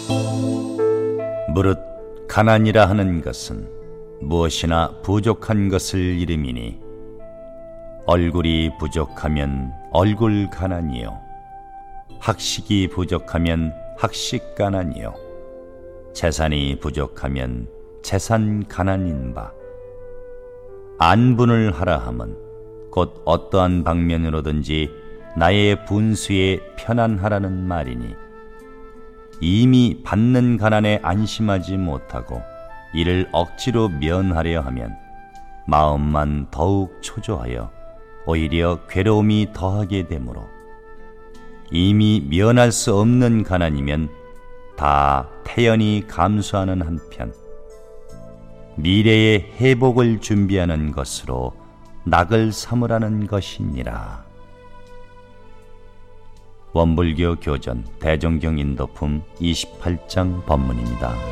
무릇 가난이라 하는 것은 무엇이나 부족한 것을 이름이니 얼굴이 부족하면 얼굴 가난이요 학식이 부족하면 학식 가난이요 재산이 부족하면 재산 가난인 바 안분을 하라 함은 곧 어떠한 방면으로든지 나의 분수에 편안하라는 말이니 이미 받는 가난에 안심하지 못하고 이를 억지로 면하려 하면 마음만 더욱 초조하여 오히려 괴로움이 더하게 되므로 이미 면할 수 없는 가난이면 다 태연히 감수하는 한편 미래의 회복을 준비하는 것으로 낙을 삼으라는 것이니라. 원불교 교전 대종경 인도품 28장 법문입니다.